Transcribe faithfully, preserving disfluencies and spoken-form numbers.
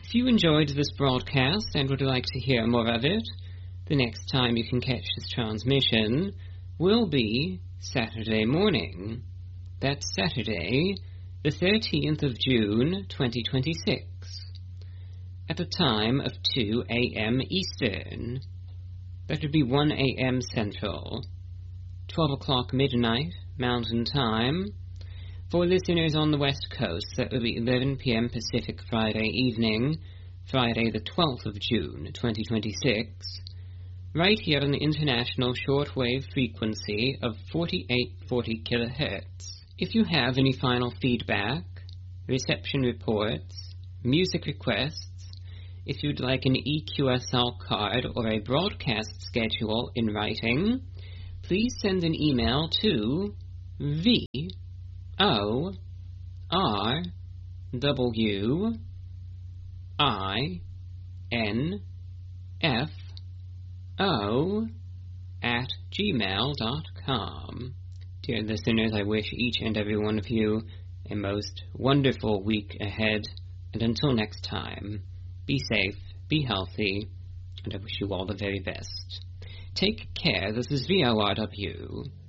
If you enjoyed this broadcast and would like to hear more of it, the next time you can catch this transmission will be Saturday morning. That's Saturday, the thirteenth of June, twenty twenty-six, at a time of two a.m. Eastern. That would be one a.m. Central, twelve o'clock midnight Mountain Time. For listeners on the West Coast, that will be eleven p.m. Pacific Friday evening, Friday the twelfth of June, twenty twenty-six, right here on the international shortwave frequency of forty-eight forty kilohertz. If you have any final feedback, reception reports, music requests, if you'd like an E Q S L card or a broadcast schedule in writing, please send an email to V O R W I N F O at gmail dot com. Dear listeners, I wish each and every one of you a most wonderful week ahead, and until next time, be safe, be healthy, and I wish you all the very best. Take care. This is V O R W.